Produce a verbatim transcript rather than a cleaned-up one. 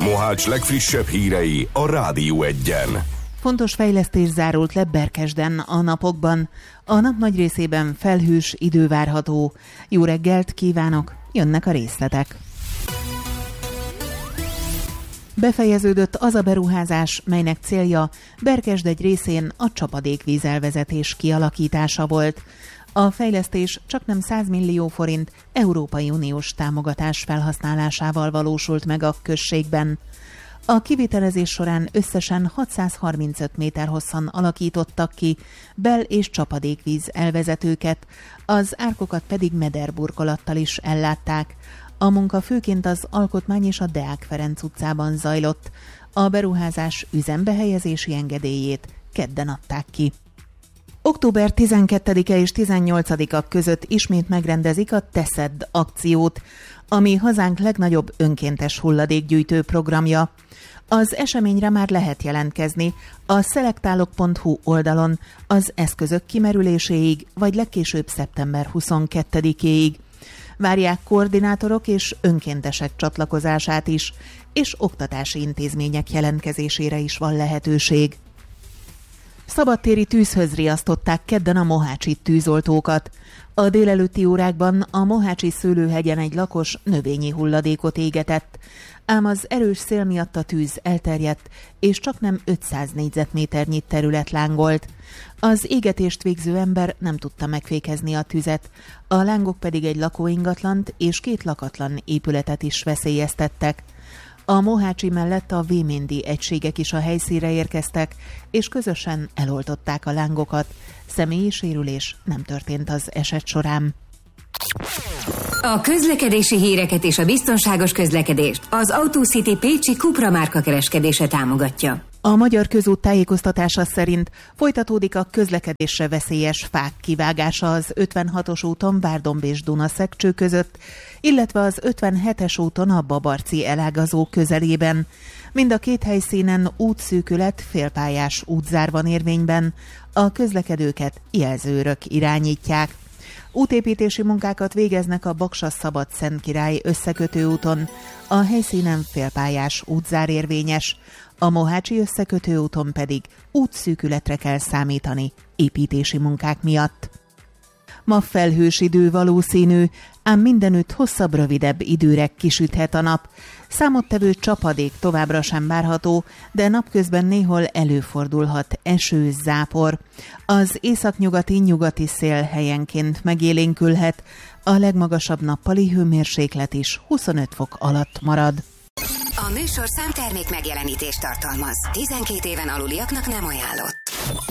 Mohács legfrissebb hírei a Rádió Egyen. Fontos fejlesztés zárult le Berkesden a napokban. A nap nagy részében felhős idő várható. Jó reggelt kívánok, jönnek a részletek. Befejeződött az a beruházás, melynek célja Berkesd egy részén a csapadékvízelvezetés kialakítása volt. A fejlesztés csaknem száz millió forint Európai Uniós támogatás felhasználásával valósult meg a községben. A kivitelezés során összesen hatszázharmincöt méter hosszan alakítottak ki bel- és csapadékvíz elvezetőket, az árkokat pedig mederburkolattal is ellátták. A munka főként az Alkotmány és a Deák Ferenc utcában zajlott. A beruházás üzembehelyezési engedélyét kedden adták ki. október tizenkettedike és tizennyolcadika között ismét megrendezik a Teszedd akciót, ami hazánk legnagyobb önkéntes hulladékgyűjtő programja. Az eseményre már lehet jelentkezni a szelektálok pont hu oldalon az eszközök kimerüléséig, vagy legkésőbb szeptember huszonkettedikéig. Várják koordinátorok és önkéntesek csatlakozását is, és oktatási intézmények jelentkezésére is van lehetőség. Szabadtéri tűzhöz riasztották kedden a mohácsi tűzoltókat. A délelőtti órákban a mohácsi szőlőhegyen egy lakos növényi hulladékot égetett, ám az erős szél miatt a tűz elterjedt, és csaknem ötszáz négyzetméternyi terület lángolt. Az égetést végző ember nem tudta megfékezni a tüzet, a lángok pedig egy lakóingatlant és két lakatlan épületet is veszélyeztettek. A mohácsi mellett a véméndi egységek is a helyszínre érkeztek, és közösen eloltották a lángokat. Személyi sérülés nem történt az eset során. A közlekedési híreket és a biztonságos közlekedést az AutoCity Pécsi Cupra márka kereskedése támogatja. A Magyar Közút tájékoztatása szerint folytatódik a közlekedésre veszélyes fák kivágása az ötvenhatos úton Várdomb és Dunaszekcső között, illetve az ötvenhetes úton a Babarci elágazó közelében. Mind a két helyszínen útszűkület, félpályás útzár van érvényben, a közlekedőket jelzőrök irányítják. Útépítési munkákat végeznek a Baksa-Szabadszentkirály összekötő úton, a helyszínen félpályás útzár érvényes, a mohácsi összekötő úton pedig útszűkületre kell számítani építési munkák miatt. Ma felhős idő valószínű, ám mindenütt hosszabb, rövidebb időre kisüthet a nap. Számottevő csapadék továbbra sem várható, de napközben néhol előfordulhat eső, zápor. Az északnyugati nyugati szél helyenként megélénkülhet, a legmagasabb nappali hőmérséklet is huszonöt fok alatt marad. A műsorszám termék megjelenítést tartalmaz. tizenkét éven aluliaknak nem ajánlott.